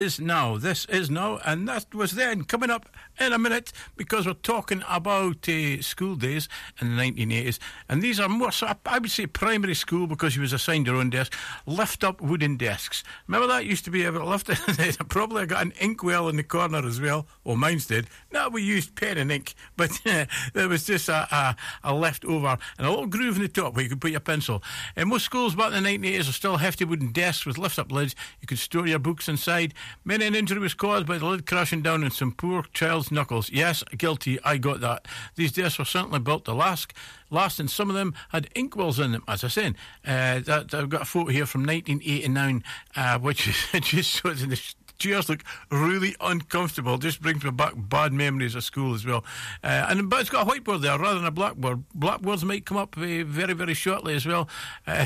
is now. This is now, and that was then. Coming up in a minute, because we're talking about school days in the 1980s, and these are more, so I would say primary school, because you was assigned your own desk. Lift up wooden desks. Remember that used to be able to lift it? Probably I got an inkwell in the corner as well. Well, mine's did. No, we used pen and ink, but there was just a leftover and a little groove in the top where you could put your pencil. And most schools back in the 1980s are still hefty wooden desks with lift-up lids. You could store your books inside. Many an injury was caused by the lid crashing down on some poor child's knuckles. Yes, guilty, I got that. These desks were certainly built to last, and some of them had inkwells in them, as I said. I've got a photo here from 1989, which is just shows in the chairs look really uncomfortable. Just brings me back bad memories of school as well. But it's got a whiteboard there rather than a blackboard. Blackboards might come up very, very shortly as well. And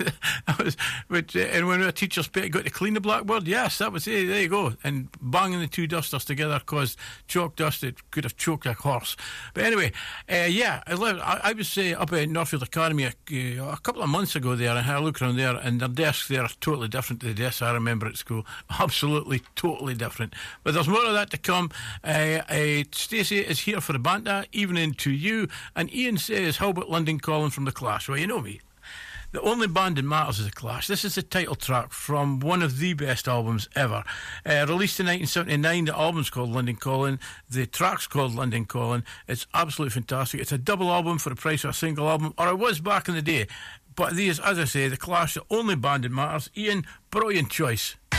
when our teachers got to clean the blackboard, yes, that was it. There you go. And banging the two dusters together caused chalk dust that could have choked a horse. But anyway, I was up at Northfield Academy a couple of months ago there, and I had a look around there, and their desks there are totally different to the desks I remember at school. Absolutely totally different. But there's more of that to come. Stacey is here for the banter, evening to you. And Ian says, how about London Calling from the Clash? Well, you know me. The only band that matters is the Clash. This is the title track from one of the best albums ever. Released in 1979, the album's called London Calling. The track's called London Calling. It's absolutely fantastic. It's a double album for the price of a single album, or it was back in the day. But these, as I say, the Clash, the only band that matters. Ian, brilliant choice.